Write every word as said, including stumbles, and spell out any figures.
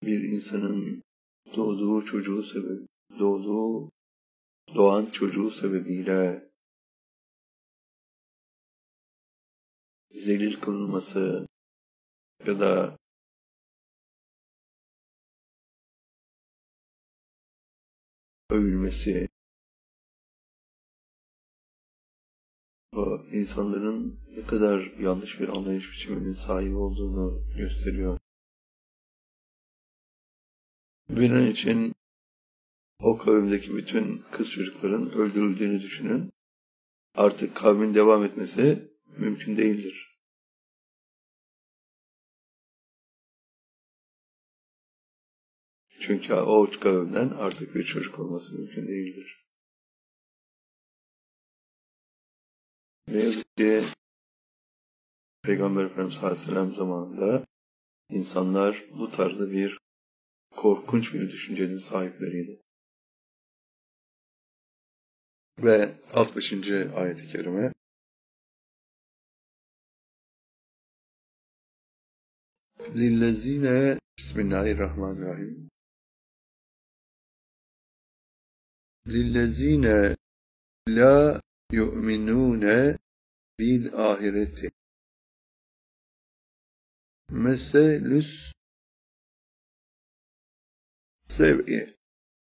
bir insanın doğduğu çocuğu sebebi, doğduğu, doğan çocuğu sebebiyle zelil kılınması ya da övülmesi, o insanların ne kadar yanlış bir anlayış biçiminin sahibi olduğunu gösteriyor. Bunun için o kavimdeki bütün kız çocukların öldürüldüğünü düşünün. Artık kavmin devam etmesi mümkün değildir. Çünkü o kavimden artık bir çocuk olması mümkün değildir. Ne yazık ki Peygamber Efendimiz Aleyhisselam zamanında insanlar bu tarzda bir korkunç bir düşüncenin sahipleriydi. Ve altmışıncı ayet-i kerime Lillezine Bismillahirrahmanirrahim Lillezine la yu'minune bil ahireti meselüs sev'i